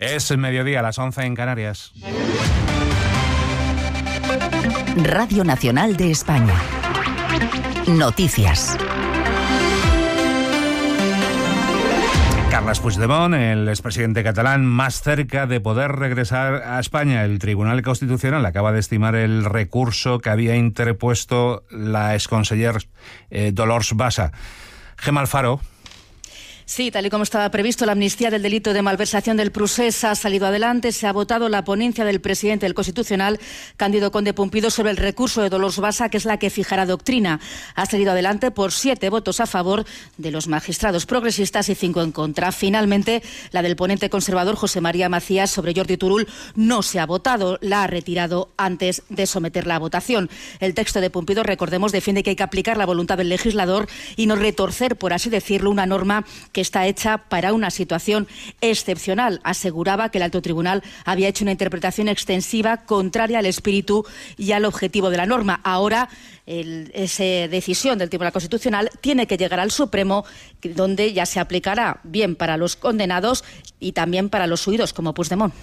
Es mediodía, a las 11 en Canarias. Radio Nacional de España. Noticias. Carles Puigdemont, el expresidente catalán, más cerca de poder regresar a España. El Tribunal Constitucional acaba de estimar el recurso que había interpuesto la exconseller Dolors Bassa. Gemma Alfaro. Sí, tal y como estaba previsto, la amnistía del delito de malversación del Procés ha salido adelante. Se ha votado la ponencia del presidente del Constitucional, Cándido Conde Pumpido, sobre el recurso de Dolors Bassa, que es la que fijará doctrina. Ha salido adelante por 7 votos a favor de los magistrados progresistas y 5 en contra. Finalmente, la del ponente conservador José María Macías sobre Jordi Turull no se ha votado. La ha retirado antes de someterla a votación. El texto de Pumpido, recordemos, defiende que hay que aplicar la voluntad del legislador y no retorcer, por así decirlo, una norma que está hecha para una situación excepcional. Aseguraba que el alto tribunal había hecho una interpretación extensiva contraria al espíritu y al objetivo de la norma. Ahora, esa decisión del Tribunal Constitucional tiene que llegar al Supremo, donde ya se aplicará bien para los condenados y también para los huidos, como Puigdemont.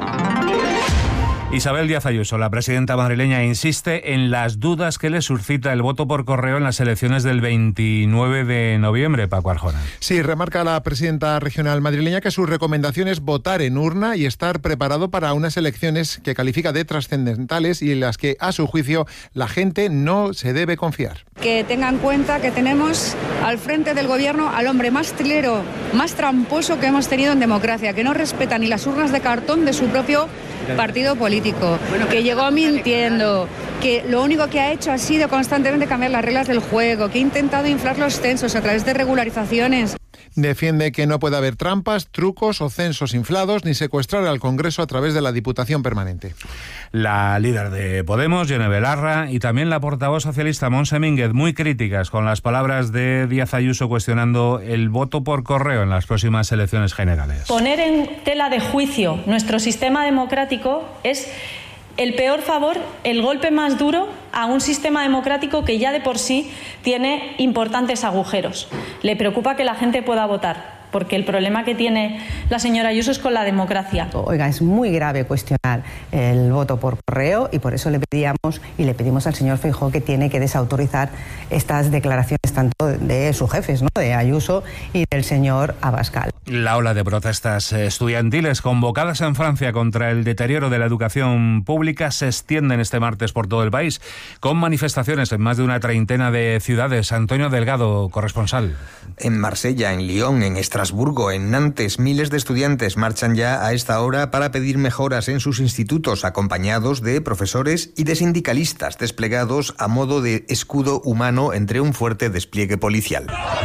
Isabel Díaz Ayuso, la presidenta madrileña, insiste en las dudas que le suscita el voto por correo en las elecciones del 29 de noviembre, Paco Arjona. Sí, remarca la presidenta regional madrileña que su recomendación es votar en urna y estar preparado para unas elecciones que califica de trascendentales y en las que, a su juicio, la gente no se debe confiar. Que tengan en cuenta que tenemos al frente del gobierno al hombre más trilero, más tramposo que hemos tenido en democracia, que no respeta ni las urnas de cartón de su propio partido político, que llegó mintiendo, que lo único que ha hecho ha sido constantemente cambiar las reglas del juego, que ha intentado inflar los censos a través de regularizaciones. Defiende que no puede haber trampas, trucos o censos inflados ni secuestrar al Congreso a través de la Diputación Permanente. La líder de Podemos, Yone Belarra, y también la portavoz socialista, Montse Mínguez, muy críticas con las palabras de Díaz Ayuso cuestionando el voto por correo en las próximas elecciones generales. Poner en tela de juicio nuestro sistema democrático es el peor favor, el golpe más duro a un sistema democrático que ya de por sí tiene importantes agujeros. Le preocupa que la gente pueda votar, porque el problema que tiene la señora Ayuso es con la democracia. Oiga, es muy grave cuestionar el voto por correo y por eso le pedimos al señor Feijóo que tiene que desautorizar estas declaraciones tanto de sus jefes, ¿no?, de Ayuso y del señor Abascal. La ola de protestas estudiantiles convocadas en Francia contra el deterioro de la educación pública se extienden este martes por todo el país, con manifestaciones en más de una treintena de ciudades. Antonio Delgado, corresponsal. En Marsella, en Lyon, en Estrasburgo, en Nantes, miles de estudiantes marchan ya a esta hora para pedir mejoras en sus institutos, acompañados de profesores y de sindicalistas desplegados a modo de escudo humano entre un fuerte despliegue policial.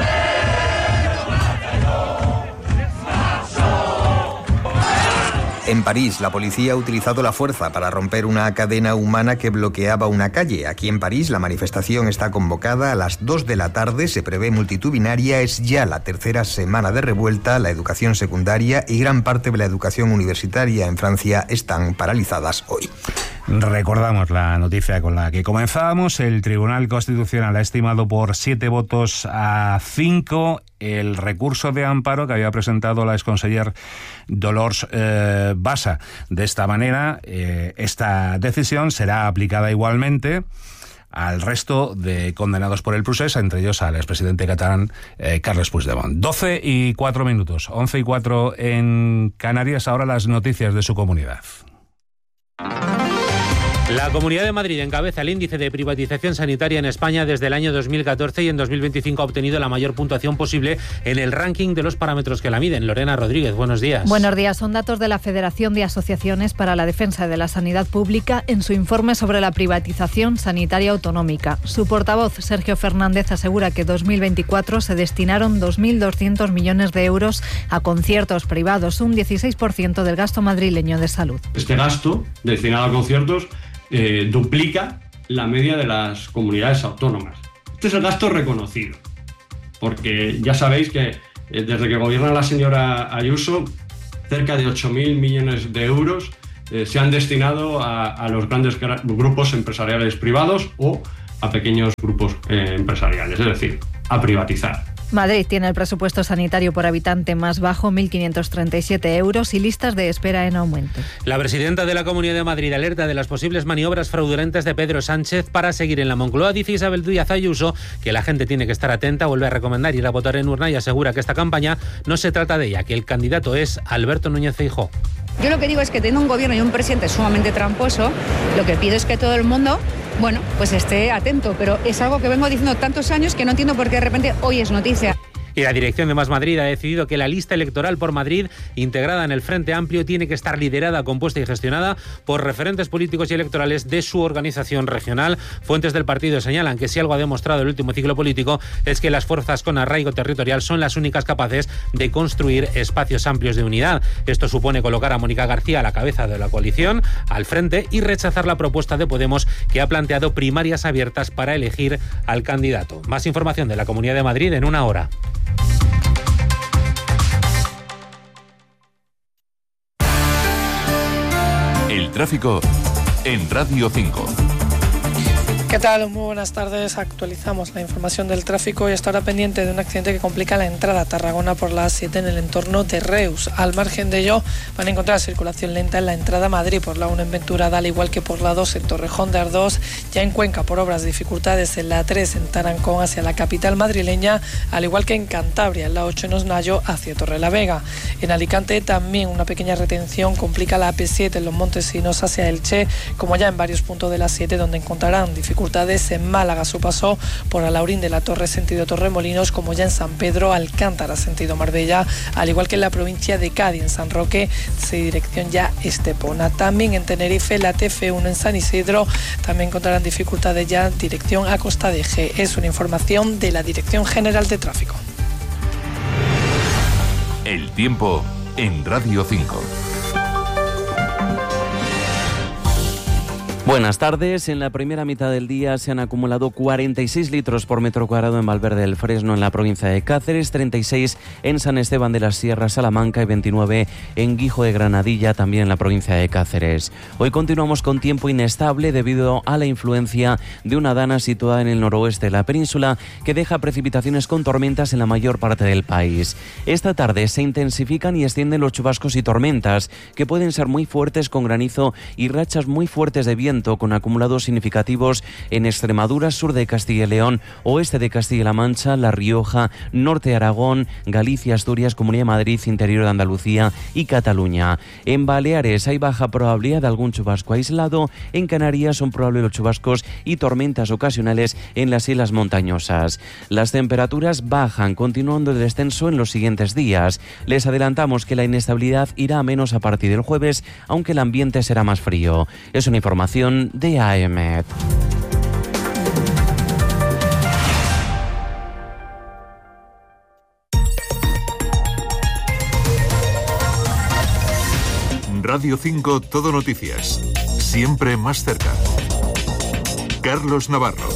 En París, la policía ha utilizado la fuerza para romper una cadena humana que bloqueaba una calle. Aquí en París, la manifestación está convocada a las 2 de la tarde, se prevé multitudinaria, es ya la tercera semana de revuelta, la educación secundaria y gran parte de la educación universitaria en Francia están paralizadas hoy. Recordamos la noticia con la que comenzábamos. El Tribunal Constitucional ha estimado por 7 votos a 5 el recurso de amparo que había presentado la exconseller Dolors Bassa. De esta manera, esta decisión será aplicada igualmente al resto de condenados por el Procés, entre ellos al expresidente catalán Carles Puigdemont. 12:04, 11:04 en Canarias. Ahora las noticias de su comunidad. La Comunidad de Madrid encabeza el índice de privatización sanitaria en España desde el año 2014 y en 2025 ha obtenido la mayor puntuación posible en el ranking de los parámetros que la miden. Lorena Rodríguez, buenos días. Buenos días. Son datos de la Federación de Asociaciones para la Defensa de la Sanidad Pública en su informe sobre la privatización sanitaria autonómica. Su portavoz, Sergio Fernández, asegura que en 2024 se destinaron 2.200 millones de euros a conciertos privados, un 16% del gasto madrileño de salud. Este gasto destinado a conciertos duplica la media de las comunidades autónomas. Este es el gasto reconocido, porque ya sabéis que desde que gobierna la señora Ayuso, cerca de 8.000 millones de euros se han destinado a los grandes grupos empresariales privados o a pequeños grupos empresariales, es decir, a privatizar. Madrid tiene el presupuesto sanitario por habitante más bajo, 1.537 euros, y listas de espera en aumento. La presidenta de la Comunidad de Madrid alerta de las posibles maniobras fraudulentas de Pedro Sánchez para seguir en la Moncloa. Dice Isabel Díaz Ayuso que la gente tiene que estar atenta, vuelve a recomendar ir a votar en urna y asegura que esta campaña no se trata de ella, que el candidato es Alberto Núñez Feijóo. Yo lo que digo es que teniendo un gobierno y un presidente sumamente tramposo, lo que pido es que todo el mundo, pues esté atento, pero es algo que vengo diciendo tantos años que no entiendo por qué de repente hoy es noticia. Y la dirección de Más Madrid ha decidido que la lista electoral por Madrid, integrada en el Frente Amplio, tiene que estar liderada, compuesta y gestionada por referentes políticos y electorales de su organización regional. Fuentes del partido señalan que si algo ha demostrado el último ciclo político es que las fuerzas con arraigo territorial son las únicas capaces de construir espacios amplios de unidad. Esto supone colocar a Mónica García a la cabeza de la coalición, al frente, y rechazar la propuesta de Podemos, que ha planteado primarias abiertas para elegir al candidato. Más información de la Comunidad de Madrid en una hora. El tráfico en Radio 5. ¿Qué tal? Muy buenas tardes. Actualizamos la información del tráfico y hasta ahora pendiente de un accidente que complica la entrada a Tarragona por la A7 en el entorno de Reus. Al margen de ello, van a encontrar circulación lenta en la entrada a Madrid por la 1 en Venturada, al igual que por la 2 en Torrejón de Ardoz. Ya en Cuenca, por obras, dificultades en la 3 en Tarancón hacia la capital madrileña, al igual que en Cantabria, en la 8 en Osnayo hacia Torrelavega. En Alicante también una pequeña retención complica la AP7 en Los Montesinos hacia Elche, como ya en varios puntos de la 7, donde encontrarán dificultades en Málaga, su paso por Alaurín de la Torre sentido Torremolinos, como ya en San Pedro Alcántara sentido Marbella, al igual que en la provincia de Cádiz, en San Roque, dirección ya Estepona. También en Tenerife, la TF1 en San Isidro, también encontrarán dificultades ya dirección a Costa de G. Es una información de la Dirección General de Tráfico. El tiempo en Radio 5. Buenas tardes. En la primera mitad del día se han acumulado 46 litros por metro cuadrado en Valverde del Fresno, en la provincia de Cáceres, 36 en San Esteban de las Sierras, Salamanca, y 29 en Guijo de Granadilla, también en la provincia de Cáceres. Hoy continuamos con tiempo inestable debido a la influencia de una dana situada en el noroeste de la península, que deja precipitaciones con tormentas en la mayor parte del país. Esta tarde se intensifican y extienden los chubascos y tormentas, que pueden ser muy fuertes, con granizo y rachas muy fuertes de viento, con acumulados significativos en Extremadura, sur de Castilla y León, oeste de Castilla-La Mancha, La Rioja, norte de Aragón, Galicia, Asturias, Comunidad de Madrid, interior de Andalucía y Cataluña. En Baleares hay baja probabilidad de algún chubasco aislado. En Canarias son probables los chubascos y tormentas ocasionales en las islas montañosas. Las temperaturas bajan, continuando el descenso en los siguientes días. Les adelantamos que la inestabilidad irá a menos a partir del jueves, aunque el ambiente será más frío. Es una información de AEMET. Radio 5 Todo Noticias. Siempre más cerca. Carlos Navarro.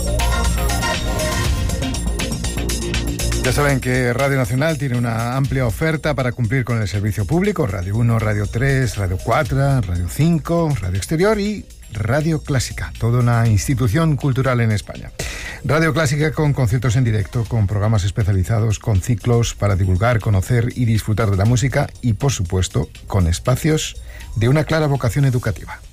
Ya saben que Radio Nacional tiene una amplia oferta para cumplir con el servicio público. Radio 1, Radio 3, Radio 4, Radio 5, Radio Exterior y Radio Clásica, toda una institución cultural en España. Radio Clásica con conciertos en directo, con programas especializados, con ciclos para divulgar, conocer y disfrutar de la música y, por supuesto, con espacios de una clara vocación educativa.